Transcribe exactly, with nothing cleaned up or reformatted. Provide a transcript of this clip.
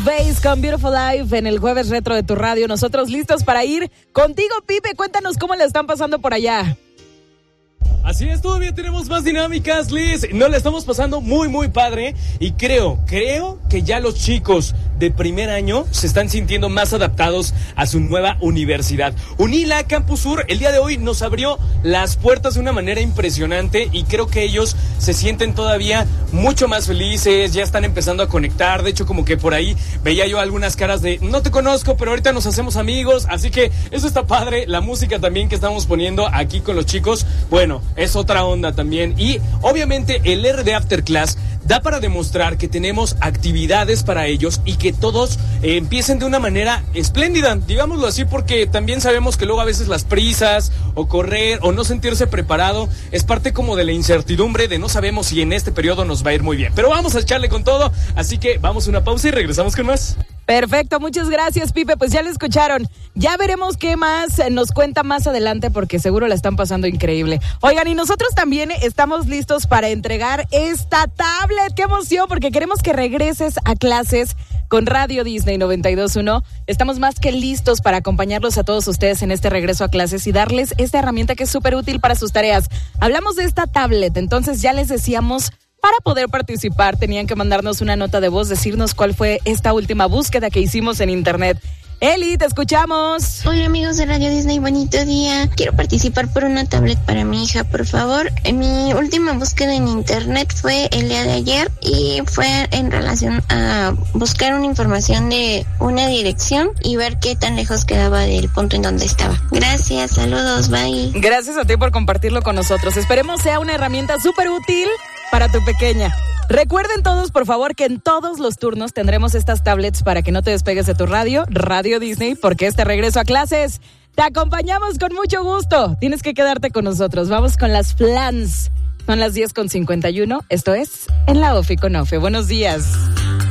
Bass con Beautiful Life en el jueves retro de tu radio. Nosotros listos para ir contigo, Pipe. Cuéntanos cómo le están pasando por allá. Así es, todavía tenemos más dinámicas, Liz. Nos la estamos pasando muy, muy padre. Y creo, creo que ya los chicos de primer año se están sintiendo más adaptados a su nueva universidad. UNILA Campus Sur el día de hoy nos abrió las puertas de una manera impresionante y creo que ellos se sienten todavía mucho más felices, ya están empezando a conectar. De hecho, como que por ahí veía yo algunas caras de no te conozco, pero ahorita nos hacemos amigos. Así que eso está padre. La música también que estamos poniendo aquí con los chicos, bueno, es otra onda también. Y obviamente el R D After Class da para demostrar que tenemos actividades para ellos y que todos eh, empiecen de una manera espléndida, digámoslo así, porque también sabemos que luego a veces las prisas o correr o no sentirse preparado es parte como de la incertidumbre de no sabemos si en este periodo nos va a ir muy bien. Pero vamos a echarle con todo, así que vamos a una pausa y regresamos con más. Perfecto, muchas gracias, Pipe. Pues ya lo escucharon. Ya veremos qué más nos cuenta más adelante porque seguro la están pasando increíble. Oigan, y nosotros también estamos listos para entregar esta tablet. ¡Qué emoción! Porque queremos que regreses a clases con Radio Disney noventa y dos punto uno. Estamos más que listos para acompañarlos a todos ustedes en este regreso a clases y darles esta herramienta que es súper útil para sus tareas. Hablamos de esta tablet, entonces ya les decíamos... Para poder participar tenían que mandarnos una nota de voz, decirnos cuál fue esta última búsqueda que hicimos en internet. Eli, te escuchamos. Hola amigos de Radio Disney, bonito día. Quiero participar por una tablet para mi hija, por favor. Mi última búsqueda en internet fue el día de ayer y fue en relación a buscar una información de una dirección y ver qué tan lejos quedaba del punto en donde estaba. Gracias, saludos, bye. Gracias a ti por compartirlo con nosotros. Esperemos sea una herramienta súper útil para tu pequeña. Recuerden todos, por favor, que en todos los turnos tendremos estas tablets para que no te despegues de tu radio, Radio Disney, porque este regreso a clases te acompañamos con mucho gusto. Tienes que quedarte con nosotros. Vamos con las plans. Son las diez con cincuenta y uno. Esto es En la Ofi con Ofe. Buenos días.